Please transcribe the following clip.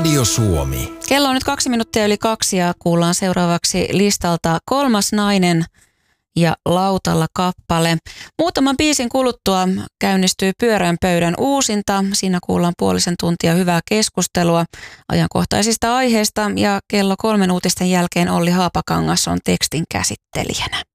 Radio Suomi. Kello on nyt 2 minuuttia yli 2 ja kuullaan seuraavaksi listalta Kolmas nainen ja Lautalla kappale. Muutaman biisin kuluttua käynnistyy Pyöreän pöydän uusinta. Siinä kuullaan puolisen tuntia hyvää keskustelua ajankohtaisista aiheista ja kello 3 uutisten jälkeen Olli Haapakangas on tekstin käsittelijänä.